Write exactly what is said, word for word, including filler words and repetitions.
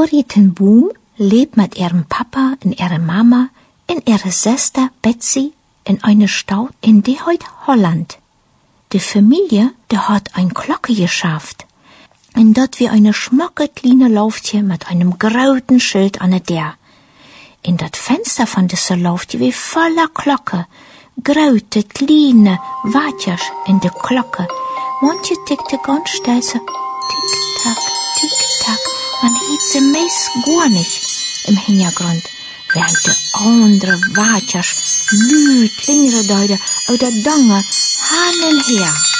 Corrie ten Boom lebt mit ihrem Papa und ihrer Mama und ihrer Schwester Betsy in einer Stadt in die heut Holland. Die Familie, die hat ein Glocke geschafft. Und dort wie eine schmocke kleine Lauftje mit einem grauten Schild an der. In dat Fenster von dieser Lauftje wie voller Glocke, graute, kleine Watjes in de Glocke. Manche tickte ganz still so, tick-tack, tick-tack. Man hielt sie meist gar nicht im Hintergrund, während de andere Watjes lüd klingere deuten oder dange, han en her.